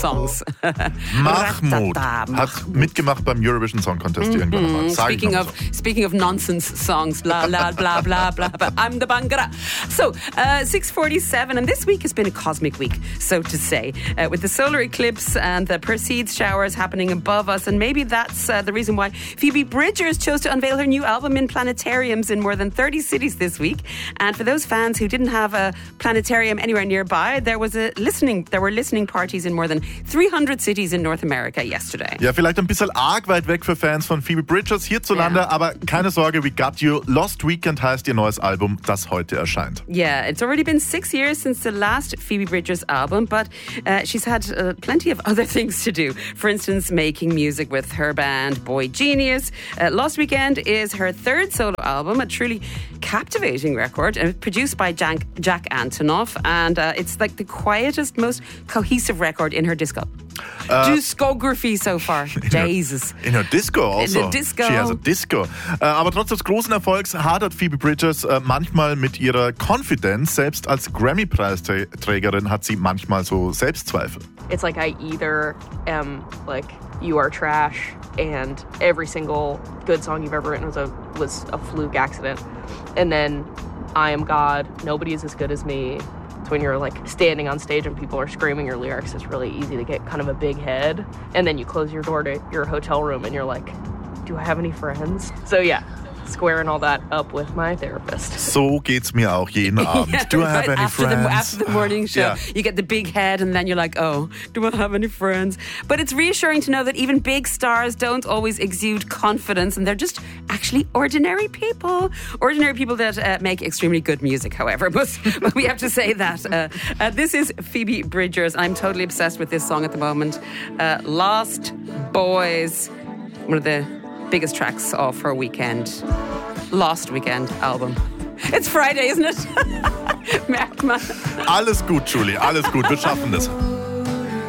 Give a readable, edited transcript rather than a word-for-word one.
Songs. Mahmoud hat mitgemacht beim Eurovision Song Contest irgendwann mal. Speaking of nonsense songs, blah, blah, blah, blah, blah, blah. I'm the Bangara. So, 6:47, and this week has been a cosmic week, so to say, with the solar eclipse and the Perseids showers happening above us, and maybe that's the reason why Phoebe Bridgers chose to unveil her new album in planetariums in more than 30 cities this week. And for those fans who didn't have a planetarium anywhere nearby, there were listening parties in more than 300 cities in North America yesterday. Ja, vielleicht ein bisschen arg weit weg für Fans von Phoebe Bridgers hierzulande, aber keine Sorge, we got you. Lost Weekend heißt ihr neues Album, das heute erscheint. Yeah, it's already been 6 years since the last Phoebe Bridgers album, but she's had plenty of other things to do. For instance, making music with her band Boy Genius. Lost Weekend is her third solo album, a truly captivating record, produced by Jack Antonoff, and it's like the quietest, most cohesive record in her discography so far. Jesus. In her disco also. In the disco. She has a disco. Aber trotz des großen Erfolgs hadert Phoebe Bridgers manchmal mit ihrer Confidence. Selbst als Grammy-Preisträgerin hat sie manchmal so Selbstzweifel. It's like I either am like, you are trash, and every single good song you've ever written was a fluke accident. And then I am God, nobody is as good as me. When you're like standing on stage and people are screaming your lyrics, it's really easy to get kind of a big head. And then you close your door to your hotel room and you're like, do I have any friends? So yeah, squaring all that up with my therapist. So geht's mir auch jeden Abend. Yeah, do I have any friends? After the morning show, you get the big head and then you're like, oh, do I have any friends? But it's reassuring to know that even big stars don't always exude confidence, and they're just actually ordinary people. Ordinary people that make extremely good music, however. But we have to say that. This is Phoebe Bridgers. I'm totally obsessed with this song at the moment. Lost Boys, one of the biggest tracks of her Lost Weekend album. It's Friday, isn't it? Merkt man. Alles gut, Julie, alles gut. Wir schaffen das.